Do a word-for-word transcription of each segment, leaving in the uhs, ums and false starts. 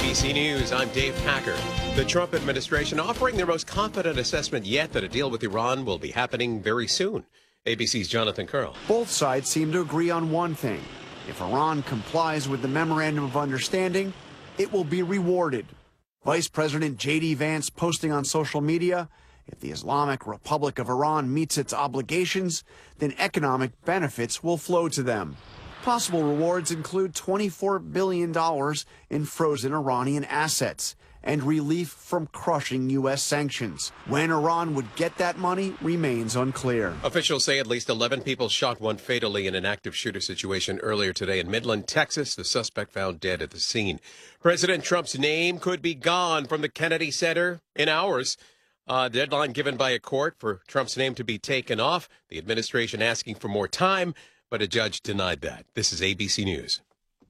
B C News, I'm Dave Packer. The Trump administration offering their most confident assessment yet that a deal with Iran will be happening very soon. A B C's Jonathan Curl. Both sides seem to agree on one thing. If Iran complies with the Memorandum of Understanding, it will be rewarded. Vice President J D Vance posting on social media, if the Islamic Republic of Iran meets its obligations, then economic benefits will flow to them. Possible rewards include twenty-four billion dollars in frozen Iranian assets and relief from crushing U S sanctions. When Iran would get that money remains unclear. Officials say at least eleven people shot one fatally in an active shooter situation earlier today in Midland, Texas. The suspect found dead at the scene. President Trump's name could be gone from the Kennedy Center in hours. A deadline given by a court for Trump's name to be taken off. The administration asking for more time, but a judge denied that. This is A B C News.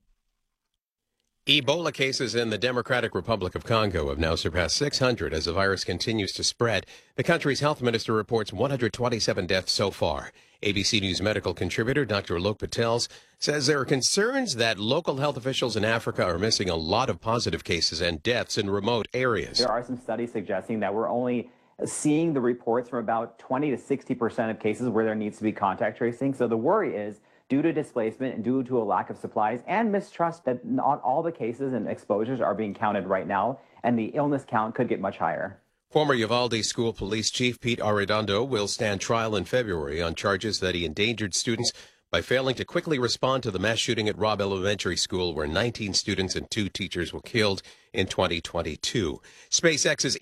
Ebola cases in the Democratic Republic of Congo have now surpassed six hundred as the virus continues to spread. The country's health minister reports one hundred twenty-seven deaths so far. A B C News medical contributor Doctor Alok Patel says there are concerns that local health officials in Africa are missing a lot of positive cases and deaths in remote areas. There are some studies suggesting that we're only seeing the reports from about twenty to sixty percent of cases where there needs to be contact tracing. So the worry is due to displacement and due to a lack of supplies and mistrust that not all the cases and exposures are being counted right now, and the illness count could get much higher. Former Uvalde School Police Chief Pete Arredondo will stand trial in February on charges that he endangered students by failing to quickly respond to the mass shooting at Robb Elementary School, where nineteen students and two teachers were killed in twenty twenty-two. SpaceX's